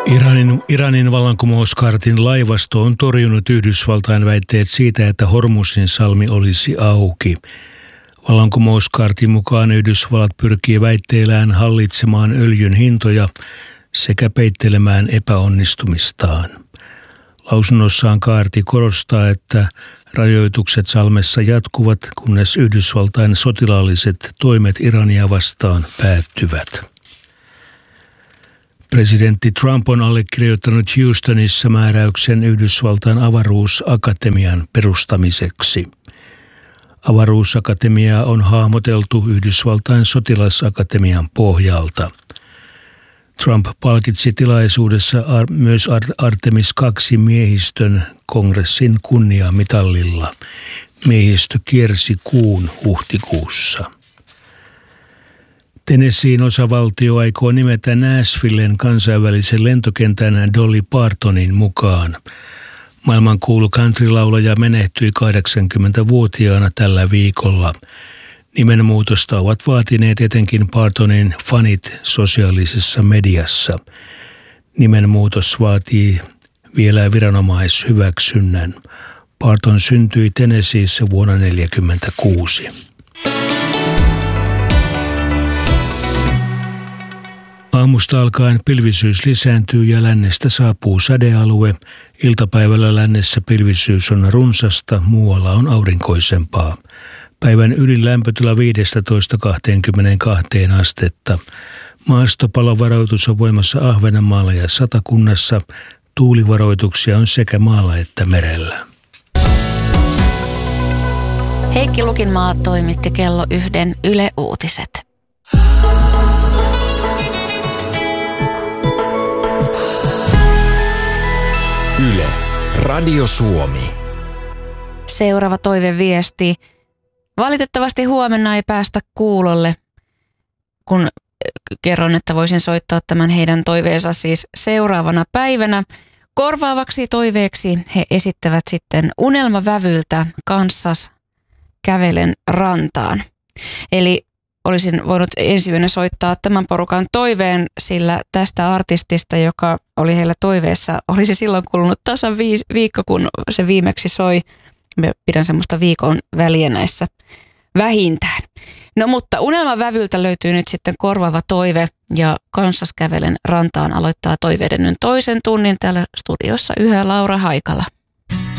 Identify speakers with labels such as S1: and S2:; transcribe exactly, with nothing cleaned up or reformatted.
S1: Iranin, Iranin vallankumouskaartin laivasto on torjunut Yhdysvaltain väitteet siitä, että Hormuzin salmi olisi auki. Vallankumouskaartin mukaan Yhdysvallat pyrkii väitteillään hallitsemaan öljyn hintoja sekä peittelemään epäonnistumistaan. Lausunnossaan kaarti korostaa, että rajoitukset salmessa jatkuvat, kunnes Yhdysvaltain sotilaalliset toimet Irania vastaan päättyvät. Presidentti Trump on allekirjoittanut Houstonissa määräyksen Yhdysvaltain avaruusakatemian perustamiseksi. Avaruusakatemiaa on hahmoteltu Yhdysvaltain sotilasakatemian pohjalta. Trump palkitsi tilaisuudessa ar- myös Artemis kaksi miehistön kongressin kunniamitalilla. Miehistö kiersi kuun huhtikuussa. Tennesseein osavaltio aikoo nimetä Nashvillen kansainvälisen lentokentän Dolly Partonin mukaan. Maailmankuulu countrylaulaja menehtyi kahdeksankymmentävuotiaana tällä viikolla. Nimenmuutosta ovat vaatineet etenkin Partonin fanit sosiaalisessa mediassa. Nimenmuutos vaatii vielä viranomaishyväksynnän. Parton syntyi Tennesseeissä vuonna tuhatyhdeksänsataaneljäkymmentäkuusi. Aamusta alkaen pilvisyys lisääntyy ja lännestä saapuu sadealue. Iltapäivällä lännessä pilvisyys on runsasta, muualla on aurinkoisempaa. Päivän ylin lämpötila viisitoista kaksikymmentäkaksi astetta. Maastopalovaroitus on voimassa Ahvenanmaalla ja Satakunnassa. Tuulivaroituksia on sekä maalla että merellä.
S2: Heikki Lukinmaa toimitti kello yhden Yle Uutiset.
S3: Yle, Radio Suomi.
S2: Seuraava toiveviesti. Valitettavasti huomenna ei päästä kuulolle, kun kerron, että voisin soittaa tämän heidän toiveensa siis seuraavana päivänä. Korvaavaksi toiveeksi he esittävät sitten Unelmavävyltä Kansas kävelen rantaan. Eli olisin voinut ensi yönä soittaa tämän porukan toiveen, sillä tästä artistista, joka oli heillä toiveessa, olisi silloin kulunut tasan viisi, viikko, kun se viimeksi soi. Me pidän semmoista viikon väliä näissä vähintään. No mutta Unelmavävyltä löytyy nyt sitten korvaava toive ja Kansas kävelen rantaan aloittaa toiveiden toisen tunnin täällä studiossa yhä Laura Haikala.